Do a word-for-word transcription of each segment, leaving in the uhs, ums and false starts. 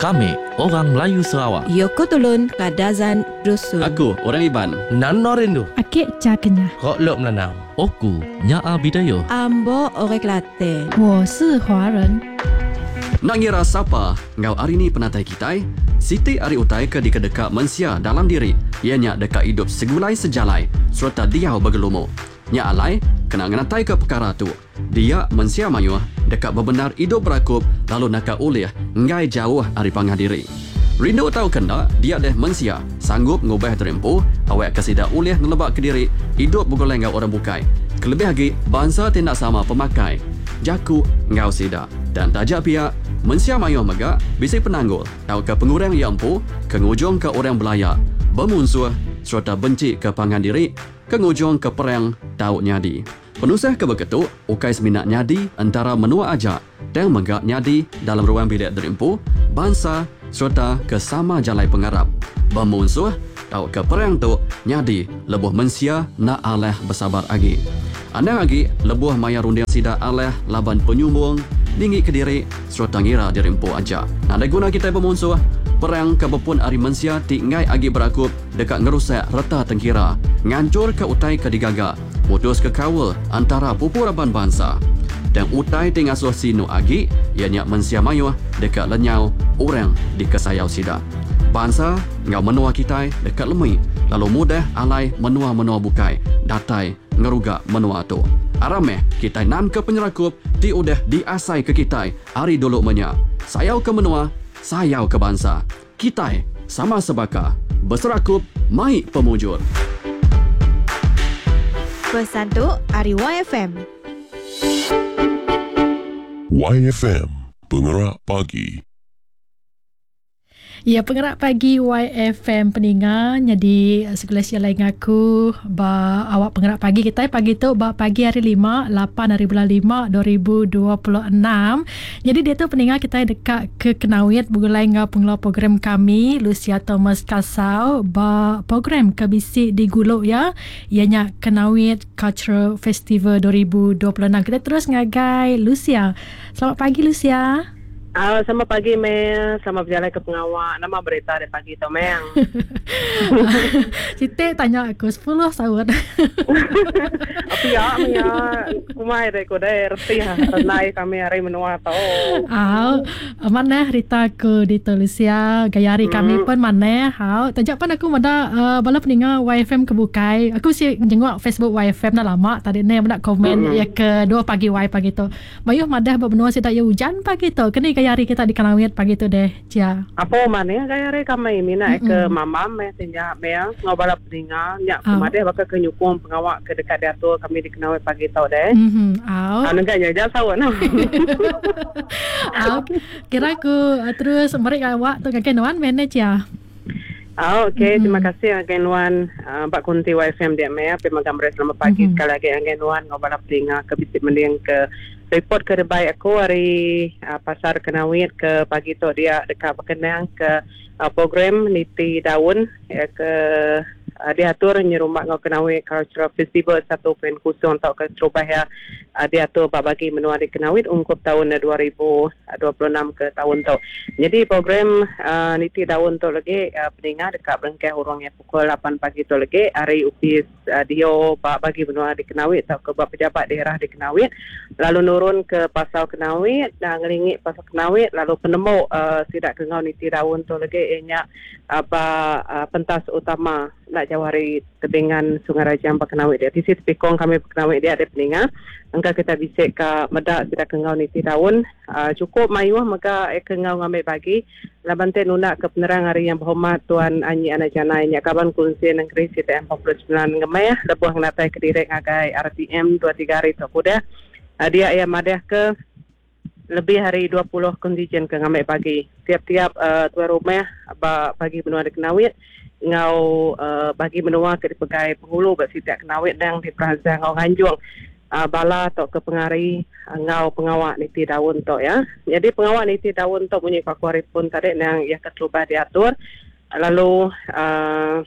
Kami orang Melayu Sarawak. Yoko Tulun Kadazan Dusun. Aku orang Iban. Nan Rindu. Akik Cakenya. Kok Lok Melanau. Oku Nyaa Bidayo. Ambo Orang Kelantan. 我是华人。 Nak ngira siapa ngau hari ni penatai kita? Siti ari utai ke di kedeka mensia dalam diri. Ianya dekat hidup segulai sejalai serta dia bergelumu. Nya alai kena ngenatai ke perkara tu. Dia mensia mayuh dekat berbenar hidup berakup lalu nak ulih ngai jauh ari pangah diri. Rindu tahu kena dia deh mensia sanggup ngubah terempu awak kesida ulih nelebak ke diri hidup bergoleng ngau orang bukai. Kelebih lagi bangsa tindak sama pemakai. Jaku ngau sida dan tajak pihak mensia mayuh mega bisi penanggul tahu ke pengurang yang empu kengujung ke orang belayak bermusuh serta benci ke pangan diri kengujung ke perang tahu nyadi penusah ke beketuk ukai seminat nyadi antara menua ajak dan mega nyadi dalam ruang bilik derimpu bangsa serta ke sama jalai pengarap bermusuh tahu ke perang tu nyadi lebuh mensia nak aleh bersabar lagi anda lagi lebuh maya rundian sida aleh laban penyumbung tinggi ke diri serta ngira dirimpu aja. Ada guna kita bermusuh perang kebepun ari mensia tingai agi berakup dekat ngerusak reta tengkira ngancur ke utai ke digaga putus ke kawal antara pupuraban bangsa dan utai tingasuh sinu agi ianya mensia mayuh dekat lenyau orang di kesayau sida bangsa ngau menua kita dekat lemui lalu mudah alai menua-menua bukai datai ngeruga menua tu arameh kita nan ke penyerakup ti udah diasai ke kita hari dulu menya sayau ke menua sayau ke bangsa kita sama sebaka berserakup mai pemujur Pesan tu Ari Y F M. Y F M Penggerak Pagi. Ya, Penggerak Pagi Y F M peningat. Jadi segala siang lain aku ba awak Penggerak Pagi kita pagi tu ba pagi hari lima lapan hari bulan lima dua ribu dua puluh enam. Jadi dia tu peningat kita dekat ke Kenawit bergulai dengan pengelola program kami Lucia Thomas Kasau ba program kebisik di Gulok ya. Ianya Kenawit Cultural Festival dua ribu dua puluh enam. Kita terus ngagai Lucia. Selamat pagi Lucia. Ah, selamat pagi Mel, selamat berjalan ke pengawak. Nama berita dari pagi tu Mel. Siti tanya aku sepuluh tahun. Apa ya, ya, kumai deh ko deh, reti ha, renai kami hari menua tau. Ah, mana Rita aku di Tolusia, gayari kami pun mana. Hau, tajak pun aku mada uh, bala peningat Y F M kebukai. Aku mesti jenguk Facebook Y F M dah lama. Tadi ni nak komen ya kedua pagi Y pagi tu. Mayuh madah berbenua sida ya hujan pagi tu. Kini hari kita di Kenawit pagi tu deh, Cia. Apa mana gaya hari kami mina mm-hmm. ke mama me tanya me ngobala peninga nya oh. Made bakal ke nyukung pengawak ke dekat dia tu kami di Kenawit pagi tu deh. Mhm. Au. Anu gaya jauh sawan. Au. Kira aku uh, terus mereka awak tu kakenuan manage ya. Ah, okey, mm-hmm. terima kasih Agen Wan uh, Mbak Kunti Y F M dia me pemagam beres selamat pagi mm-hmm. sekali lagi Agen Wan ngobala peninga ke bisik mending ke report ke debai aku hari uh, pasar Kenawit ke pagi tu dia dekat berkenaan ke uh, program Niti Daun ya, ke uh, diatur nyerumak ngau Kenawit Cultural Festival satu titik kosong untuk ke Surabaya uh, diatur bagi menua di Kenawit untuk tahun dua ribu dua puluh enam ke tahun tu. Jadi program uh, Niti Daun tu lagi uh, peningat dekat Bengkai Hurungnya pukul lapan pagi tu lagi hari upis uh, Dio bagi menua di Kenawit atau ke pejabat daerah di Kenawit lalu nurun ke Pasar Kenawit dan ngelingit Pasar Kenawit lalu penemu uh, sidak kengau Niti Daun tu lagi ianya apa uh, pentas utama nak jauh hari tebingan Sungai Raja Pak Kenawit dia. Di situ pikong kami Kenawit dia ada peningat. Angka kita bisik ke medak sidak kengau Niti Daun uh, cukup mayuh maka eh, kengau ngambil bagi laban te nunak ke penerang hari yang berhormat Tuan Anyi Anajana nya kaban kunci negeri sita empat puluh sembilan ngemai lebuh ngatai ke direk ngagai R T M dua tiga hari tu kuda. Uh, dia yang madah ke lebih hari dua puluh kontijen ke ngambil pagi. Tiap-tiap uh, tuan rumah bagi benua di Kenawit ngau uh, bagi menua ke dipegai penghulu bersitiak Kenawit dan di Praza ngau Ganjung uh, bala atau ke pengari uh, ngau pengawak Niti Daun tu ya. Jadi pengawak Niti Daun tu punya kakuari pun tadi yang ia ketelubah diatur lalu uh,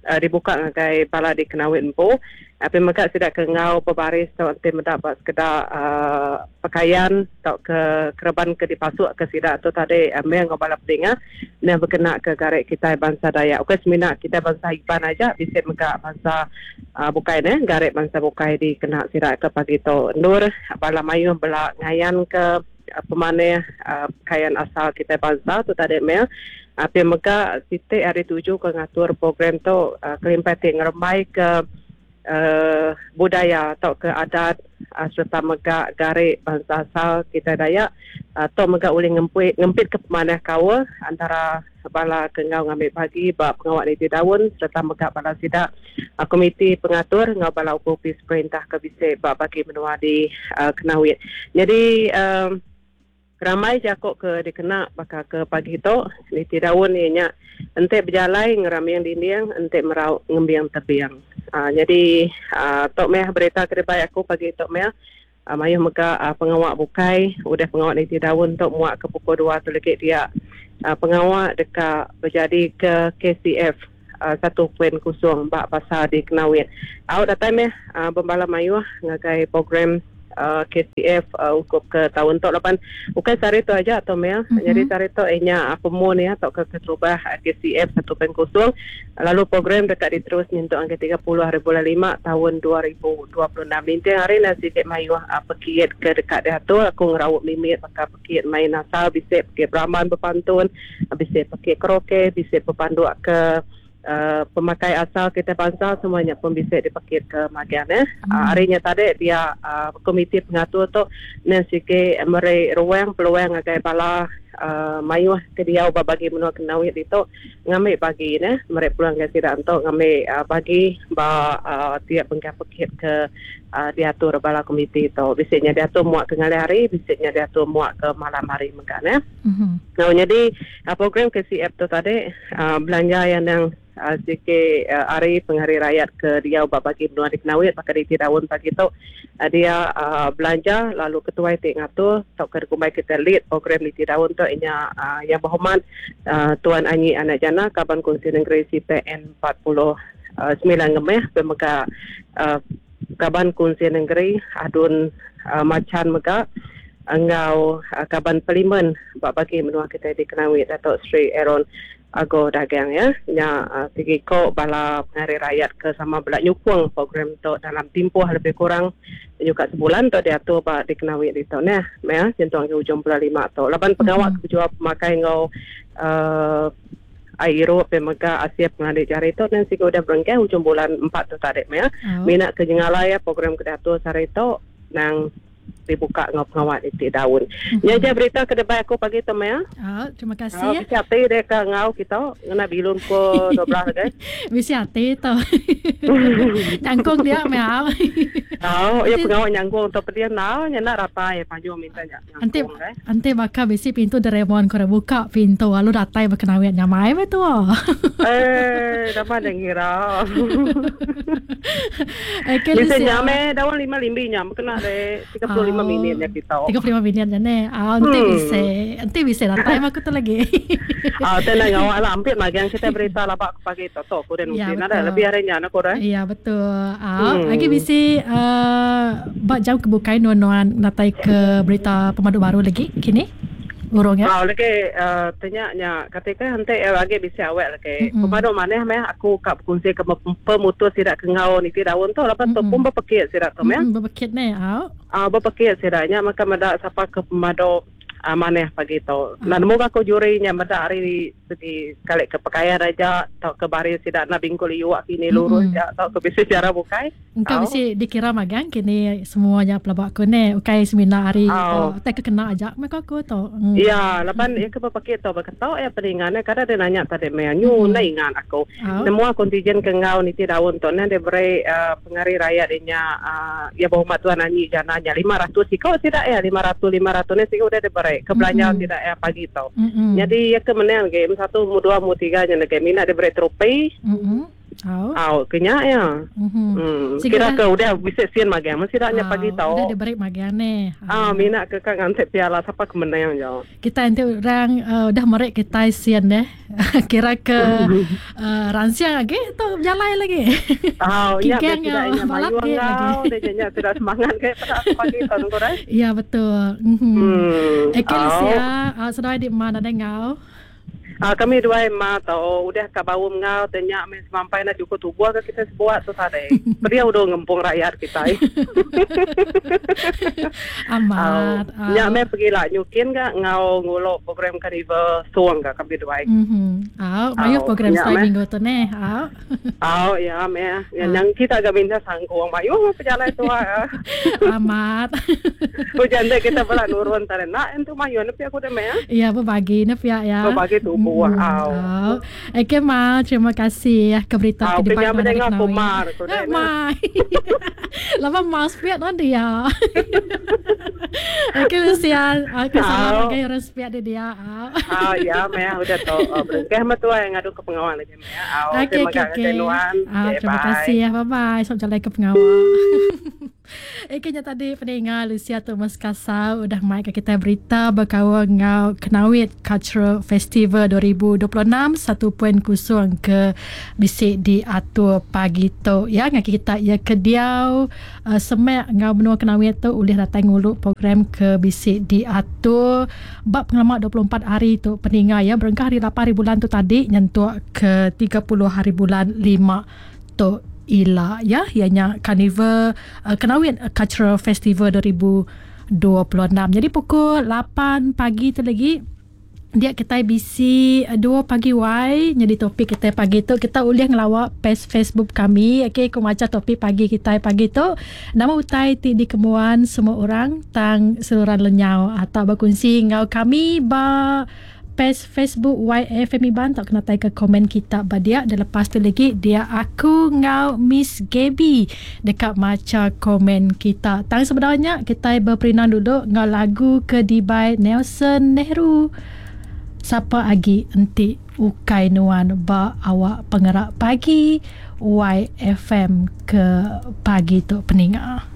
uh, dibuka ngagai bala di kenawit empu. Api megak sidak ke ngau berbaris tau ante mendapat sekedar uh, pakaian tau ke kereban ke dipasuk ke sidak tu tadi ambil ngau balap dengar yang berkena ke garek kita bangsa Dayak. Okey semina kita bangsa Iban aja bisa megak bangsa uh, bukai ne garek bangsa bukai di kena sidak ke pagi tu. Nur bala mayu bala ngayan ke uh, pemane uh, pakaian asal kita bangsa tu tadi mel. Api megak titik hari tujuh ke ngatur program tu uh, kelimpati ngeremai ke Uh, budaya atau ke adat uh, serta megak garek bangsa asal kita Dayak atau uh, megak boleh ngempit ngempit ke pemanah kawa antara bala ke ngau ngambil pagi bak pengawal niti daun serta megak bala sidak uh, komiti pengatur ngau bala upupis perintah ke bisik bak bagi menua di uh, kenawit. Jadi um, ramai jakok ke dikena bakal ke pagi tu niti daun ianya entek berjalai ngeram yang dinding entek merau ngembiang terbiang. Uh, jadi uh, Tok Meh berita kedepan aku pagi Tok Meh uh, mayuh megak uh, pengawak bukai udah pengawak niti daun untuk muak ke pukul dua tu lagi dia uh, pengawak dekat berjadi ke K C F uh, satu titik kosong bak pasar di Kenawit. Awak datang Meh uh, bembala mayuh ngagai program Uh, K C F uh, ukup ke tahun tu lapan bukan sari tu aja atau mea mm-hmm. Jadi sari tu inya apa mu ni atau ke ketrubah K C F satu titik kosong lalu program dekat diterus untuk angka tiga puluh hari bulan lima tahun dua ribu dua puluh enam ni hari nasi dek mayu uh, pekiat ke dekat dia tu aku ngerawat mimit pakai pekiat main asal bisa pekiat beraman berpantun bisa pekiat karaoke bisa berpandu ke Uh, pemakai asal kita bangsa semuanya pun bisa dipakai ke magian eh. Hmm. Uh, harinya tadi dia uh, komiti pengatur tu nensike mereka ruang peluang agai bala uh, mayu ke dia ubah bagi menua kenawit itu ngambil bagi ne mereka peluang ke tidak untuk ngambil uh, bagi ba uh, tiap bengkak pakit ke uh, diatur bala komiti itu biasanya diatur muak ke ngali hari biasanya diatur muak ke malam hari mekan eh. Hmm. Nah jadi uh, program K C F tu tadi uh, belanja yang yang Uh, sikit uh, hari penghari rakyat ke dia ubah bagi benua di Kenawit pakai di Tidawun pagi tu uh, dia uh, belanja lalu ketua itu ngatur tau ke kumai kita lead program di Tidawun tu inya uh, yang berhormat uh, Tuan Anyi Anak Jana Kaban Kongsi Negeri C P N empat puluh sembilan Ngemeh pemega uh, Kaban Kongsi Negeri Adun uh, Macan Mega engau uh, Kaban Pelimen bak bagi benua kita di Kenawit Datuk Sri Aaron Ago dagang ya, nya uh, pergi ko bala penghari rakyat ke sama belak nyukung program tu dalam tempoh lebih kurang juga sebulan tu dia tu ba dikenawit itu nah, ya, contoh ke hujung bulan lima tu. Laban pegawai mm-hmm. kejual pemakai ngau uh, Airo pemega Asia pengadil jari itu dan siko udah berengkeh hujung bulan empat tu tadi ya. Oh. Minat ke jengala ya program ke tu sare tu nang dibuka ngau pengawat itu daun. Mm-hmm. Ya, berita ke depan aku pagi tu Maya. Oh, terima kasih oh, ya. Bisa hati dia ke ngau kita ngena bilun ko dua belas guys. Bisa hati tu. Nyangkung dia Maya. Oh, ya pengawat nyangkung tu dia nau nyana rapai panjang minta nyangkung. Ante ante bakal bisi pintu Doraemon ko buka pintu lalu datai berkenawit nyamai betu. Eh, dapat dengira. Eh, bisa nyame daun lima limbi nyam kena de tiga puluh lima minit ya kita. tiga puluh lima minit ya ne. Ah, nanti hmm. bisa. Nanti bisa datai aku tu lagi. Ah, tenang ngawak lah hampir magian kita berita lah pak pagi tu tu kemudian mungkin ada lebih harinya nak korang. Iya betul. Ah, hmm. lagi bisa uh, bak jam kebukai nuan-nuan datai ke berita pemandu baru lagi kini. Urung ya. Ah, lagi uh, tanya nya ketika hante uh, lagi bisa awak lagi. Mm-hmm. Pemandu mana meh aku kap kunci ke pemutus tidak ke ngau ni tidak untuk lepas tu pun berpekit tidak tu meh. Mm-hmm. Berpekit ne. Ah, uh, berpekit sidaknya maka meda siapa ke pemandu uh, maneh pagi tu. Nah, moga ko jurinya meda hari segi kali ke pakaian aja atau ke baris tidak na bingkul iwak kini lurus mm-hmm. ya atau ke bisa cara bukai. Engkau bisa dikira magang kini semuanya pelabak aku ne ukai semina hari oh. tak kena aja mereka aku tu. Ya, lapan ya ke berpakit tu berkata ya peningannya kada dia nanya tadi meh nyu na ingat aku. Oh. Semua kontingen ke ngau niti daun tu ne dia beri uh, pengari rakyat inya uh, ya berhormat Tuan Anyi jananya lima ratus sikau tidak ya lima ratus lima ratus ni sikau udah diberi kebelanjaan mm-hmm. tidak ya pagi tu. Mm-hmm. Jadi ya ke menang game satu mu dua mu tiga nya game minat diberi trofi. Mm-hmm. Au. Au, kenyak ya. Mhm. Hmm. Segera- Kira ke udah bisa sian magi. Mesti dah Au, pagi tahu. Udah diberi magiane. Ah, mina ke kang antep piala siapa kemenang jauh. Kita nanti orang uh, udah merek kita sian deh. Kira ke uh, ransiang lagi atau jalan lagi. Ah, iya Kikeng tidak yang ingat balap mayu dia engkau. lagi. Dia jadinya tidak semangat kayak pada pagi tahun korang. Iya betul. Mhm. Hmm. Eke Au. Lucia, uh, sedai di mana ada ngau? Ah, kami dua ma tahu udah kabau ngau tanya men sampai na cukup tubuh ke kita sebuat tu tadi. Dia udah ngempung rakyat kita. Amat. Au. Ya me pergi lah nyukin ka ngau ngulo program Carnival suang ka kami dua. Mhm. Au, mayu Au, program ya, saya meh. minggu tu nih. Au. Au ya me yang kita gak minta sangkuang mayu pejalan tua. Amat. Hujan deh kita belah nurun tadi. Nak entu mayu nepi aku deh me. Iya, berbagi nih pihak ya. Berbagi tubuh. Mhm. Au. Au. Eke Ma, terima kasih ya ke berita Au, kehidupan kenyang anak mendengar Nawi. kumar, tu Eh, dah, Ma. Lama mas piat nanti ya. Eke Lucia, aku salam Au. ke orang piat dia. Au. Ah ya me udah tahu. Oh, berengkeh mah tua yang ngadu ke pengawal aja me. Au, Oke, terima oke, kasih oke. Nuan. Ah, Okay, terima bye. kasih ya. Bye-bye. Sampai jalan ke pengawal. Eh, kenya tadi pendengar Lucia Thomas Kasau udah mai ke kita berita berkawal ngau Kenawit Cultural Festival dua ribu dua puluh enam satu poin kosong ke bisik di atur pagi tu. Ya, ngaki kita ya kediau uh, semek ngau benua Kenawit tu boleh datang ngulu program ke bisik di atur bab pengalaman dua puluh empat hari tu pendengar ya berengkah hari lapan hari bulan tu tadi nyentuh ke tiga puluh hari bulan lima tu ila ya ianya Carnival uh, Kenawit Cultural Festival dua ribu dua puluh enam. Jadi pukul lapan pagi tu lagi dia kita bisi uh, dua pagi wai jadi topik kita pagi tu kita boleh ngelawak page Facebook kami. Okey, aku macam topik pagi kita pagi tu nama utai ti di kemuan semua orang tang seluruh lenyau atau berkongsi ngau kami ba page Facebook Y F M Iban tak kena tai ke komen kita badia dan lepas tu lagi dia aku ngau Miss Gaby dekat maca komen kita. Tang sebenarnya kita berperinan dulu ngau lagu ke Dibai Nelson Nehru. Siapa lagi enti ukai nuan ba awak pengerak pagi Y F M ke pagi tu peningat.